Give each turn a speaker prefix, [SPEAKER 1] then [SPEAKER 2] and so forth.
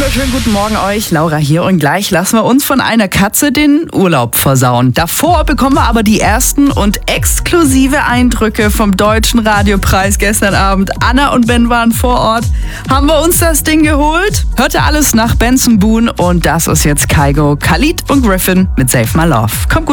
[SPEAKER 1] wunderschönen guten Morgen euch, Laura hier, und gleich lassen wir uns von einer Katze den Urlaub versauen. Davor bekommen wir aber die ersten und exklusive Eindrücke vom Deutschen Radiopreis gestern Abend. Anna und Ben waren vor Ort. Haben wir uns das Ding geholt? Hörte alles nach Benson Boone und das ist jetzt Kygo, Khalid und Griffin mit Save My Love. Kommt gut.